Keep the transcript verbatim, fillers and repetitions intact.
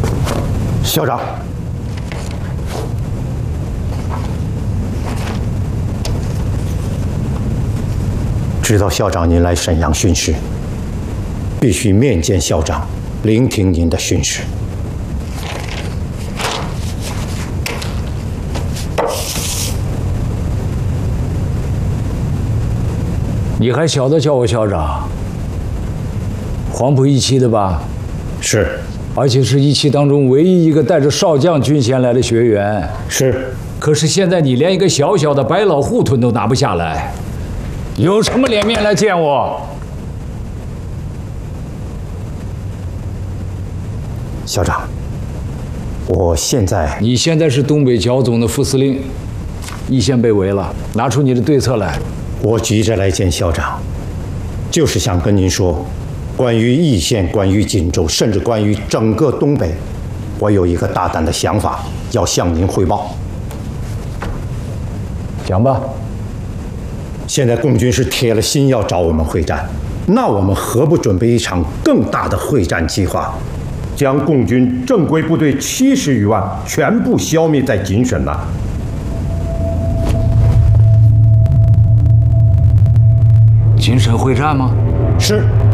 校长，知道校长您来沈阳巡视，必须面见校长，聆听您的训示。 你还晓得叫我校长？黄埔一期的吧？ 是。 而且是一期当中唯一一个带着少将军衔来的学员。 是。 可是现在你连一个小小的百老护盾都拿不下来，有什么脸面来见我？ 校长，我现在…… 你现在是东北剿总的副司令，一线被围了，拿出你的对策来。 我急着来见校长，就是想跟您说。 关于易县，关于锦州，甚至关于整个东北，我有一个大胆的想法，要向您汇报。 讲吧。 现在共军是铁了心要找我们会战，那我们何不准备一场更大的会战计划，将共军正规部队七十余万全部消灭在锦沈呢？ 锦沈会战吗？ 是。